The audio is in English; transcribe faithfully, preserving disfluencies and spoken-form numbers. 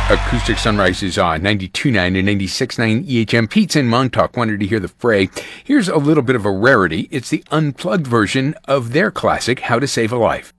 Acoustic Sunrise is on ninety-two point nine and ninety-six point nine E H M. Pete's in Montauk wanted to hear the Fray. Here's a little bit of a rarity. It's the unplugged version of their classic, How to Save a Life.